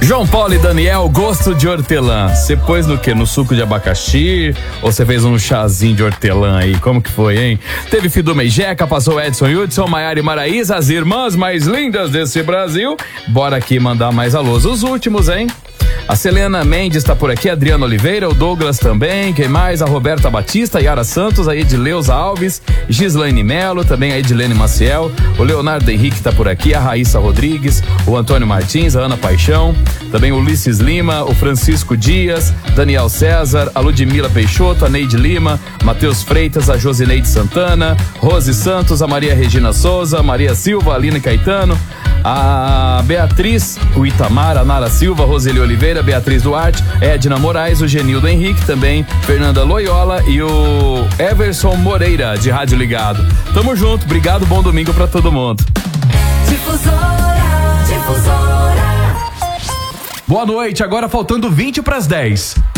João Paulo e Daniel, gosto de hortelã. Você pôs no quê? No suco de abacaxi? Ou você fez um chazinho de hortelã aí? Como que foi, hein? Teve Fidu Meijeca, passou Edson Hudson, Maiara e Maraísa, as irmãs mais lindas desse Brasil. Bora aqui mandar mais alôs. Os últimos, hein? A Selena Mendes tá por aqui, a Adriana Oliveira, o Douglas também, quem mais? A Roberta Batista, a Yara Santos, a Edileuza Alves, Gislaine Melo, também a Edilene Maciel, o Leonardo Henrique tá por aqui, a Raíssa Rodrigues, o Antônio Martins, a Ana Paixão, também o Ulisses Lima, o Francisco Dias, Daniel César, a Ludmila Peixoto, a Neide Lima, Matheus Freitas, a Josineide Santana, Rose Santos, a Maria Regina Souza, Maria Silva, a Aline Caetano, a Beatriz, o Itamar, a Nara Silva, Roseli Oliveira, Beatriz Duarte, Edna Moraes, o Genildo Henrique também, Fernanda Loyola e o Everson Moreira, de Rádio Ligado. Tamo junto, obrigado, bom domingo pra todo mundo. Difusora. Boa noite, agora faltando 20 para as 10.